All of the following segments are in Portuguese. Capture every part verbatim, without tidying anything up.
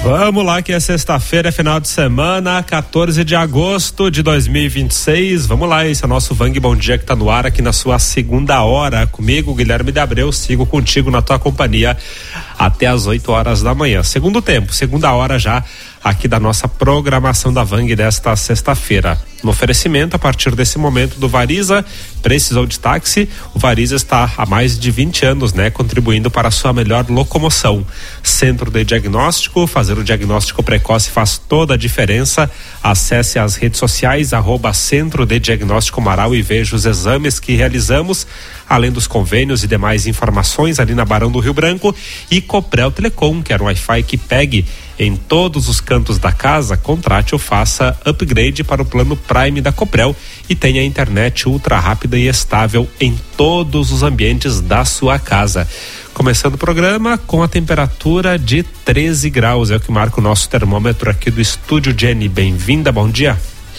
Vamos lá, que é sexta-feira, é final de semana, quatorze de agosto de dois mil e vinte e seis. Vamos lá, esse é o nosso Vang Bom Dia que tá no ar aqui na sua segunda hora. Comigo, Guilherme de Abreu, sigo contigo na tua companhia até as oito horas da manhã. Segundo tempo, segunda hora já aqui da nossa programação da Vang desta sexta-feira. No oferecimento, a partir desse momento, do Variza. Precisou de táxi? O Variza está há mais de vinte anos, né? Contribuindo para a sua melhor locomoção. Centro de Diagnóstico, fazer o diagnóstico precoce faz toda a diferença. Acesse as redes sociais, arroba Centro de Diagnóstico Marau e veja os exames que realizamos, além dos convênios e demais informações ali na Barão do Rio Branco. E Coprel Telecom, que era um Wi-Fi que pegue em todos os cantos da casa. Contrate ou faça upgrade para o plano Prime da Coprel e tenha internet ultra rápida e estável em todos os ambientes da sua casa. Começando o programa com a temperatura de treze graus, é o que marca o nosso termômetro aqui do Estúdio Jenny. Bem-vinda, bom dia.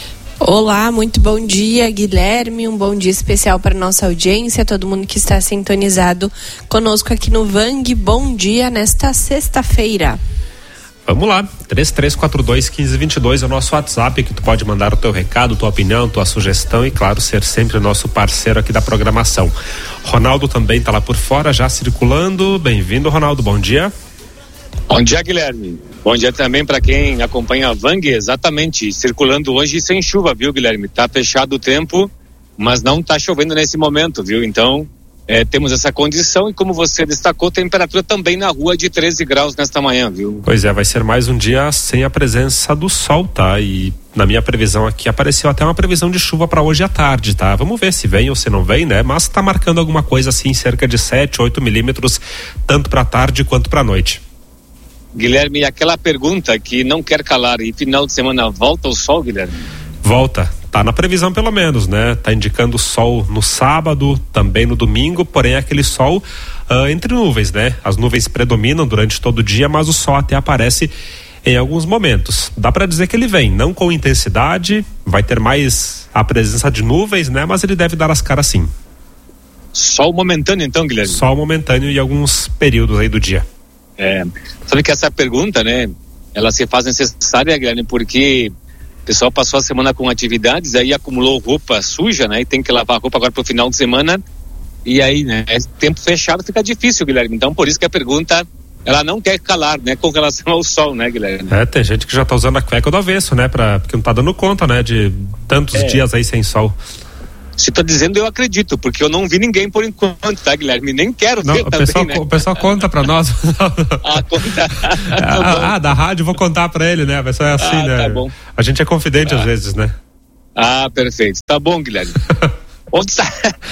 Olá, muito bom dia, Guilherme, um bom dia especial para nossa audiência, todo mundo que está sintonizado conosco aqui no Vang Bom Dia nesta sexta-feira. Vamos lá, três três quatro dois, um cinco dois dois é o nosso WhatsApp, que tu pode mandar o teu recado, tua opinião, tua sugestão e, claro, ser sempre nosso parceiro aqui da programação. Ronaldo também está lá por fora, já circulando. Bem-vindo, Ronaldo, bom dia. Bom dia, Guilherme. Bom dia também para quem acompanha a Vang, exatamente, circulando hoje sem chuva, viu, Guilherme? Tá fechado o tempo, mas não tá chovendo nesse momento, viu? Então, É, temos essa condição e, como você destacou, temperatura também na rua de treze graus nesta manhã, viu? Pois é, vai ser mais um dia sem a presença do sol, tá? E na minha previsão aqui apareceu até uma previsão de chuva para hoje à tarde, tá? Vamos ver se vem ou se não vem, né? Mas tá marcando alguma coisa assim, cerca de sete, oito milímetros, tanto para tarde quanto para noite. Guilherme, aquela pergunta que não quer calar, e final de semana volta o sol, Guilherme? Volta. Tá na previsão pelo menos, né? Tá indicando sol no sábado, também no domingo, porém aquele sol uh, entre nuvens, né? As nuvens predominam durante todo o dia, mas o sol até aparece em alguns momentos. Dá para dizer que ele vem, não com intensidade, vai ter mais a presença de nuvens, né? Mas ele deve dar as caras sim. Sol momentâneo então, Guilherme? Sol momentâneo em alguns períodos aí do dia. É, sabe que essa pergunta, né? Ela se faz necessária, Guilherme, porque o pessoal passou a semana com atividades, aí acumulou roupa suja, né? E tem que lavar a roupa agora pro final de semana. E aí, né? Tempo fechado fica difícil, Guilherme. Então, por isso que a pergunta, ela não quer calar, né? Com relação ao sol, né, Guilherme? É, tem gente que já tá usando a cueca do avesso, né? Pra, porque não tá dando conta, né? De tantos é. dias aí sem sol. Se tá dizendo, eu acredito, porque eu não vi ninguém por enquanto, tá, Guilherme? Nem quero não, ver o também, pessoal, né? O pessoal conta pra nós. Ah, conta. ah, ah, da rádio vou contar pra ele, né? A pessoa é assim, ah, né? Tá bom. A gente é confidente ah. às vezes, né? Ah, perfeito. Tá bom, Guilherme. Onde está?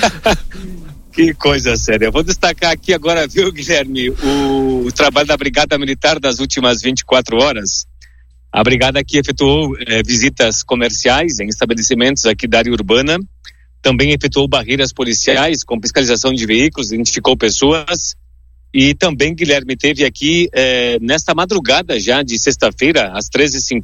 Que coisa séria. Eu vou destacar aqui agora, viu, Guilherme, o, o trabalho da Brigada Militar das últimas vinte e quatro horas. A Brigada aqui efetuou eh, visitas comerciais em estabelecimentos aqui da área urbana. Também efetuou barreiras policiais com fiscalização de veículos, identificou pessoas e também, Guilherme, teve aqui eh, nesta madrugada já de sexta-feira, às treze e cinquenta,